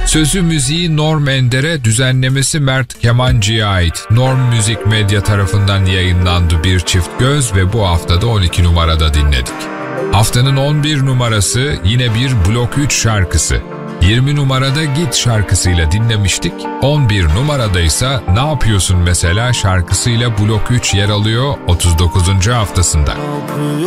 Sözü müziği Norm Ender'e, düzenlemesi Mert Kemancı'ya ait. Norm Müzik Medya tarafından yayınlandı Bir Çift Göz ve bu haftada 12 numarada dinledik. Haftanın 11 numarası yine bir Blok 3 şarkısı. 20 numarada Git şarkısıyla dinlemiştik. 11 numarada ise Ne Yapıyorsun Mesela şarkısıyla Blok 3 yer alıyor 39. haftasında.